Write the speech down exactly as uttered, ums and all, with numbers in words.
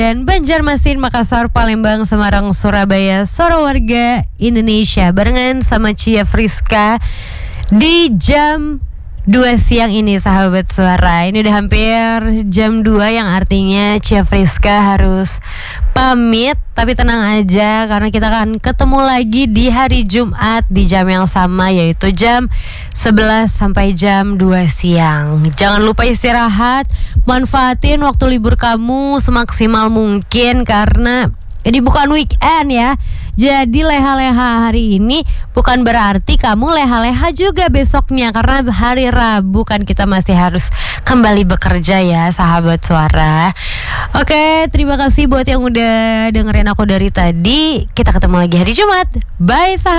dan Banjarmasin, Makassar, Palembang, Semarang, Surabaya, Soro warga Indonesia barengan sama Cia Friska di jam dua siang ini, sahabat suara. Ini udah hampir jam dua yang artinya Cia Friska harus pamit. Tapi tenang aja karena kita akan ketemu lagi di hari Jumat di jam yang sama, yaitu jam sebelas sampai jam dua siang. Jangan lupa istirahat, manfaatin waktu libur kamu semaksimal mungkin karena ini bukan weekend ya. Jadi leha-leha hari ini bukan berarti kamu leha-leha juga besoknya, karena hari Rabu kan kita masih harus kembali bekerja ya, sahabat suara. Oke, terima kasih buat yang udah dengerin aku dari tadi. Kita ketemu lagi hari Jumat. Bye sahabat.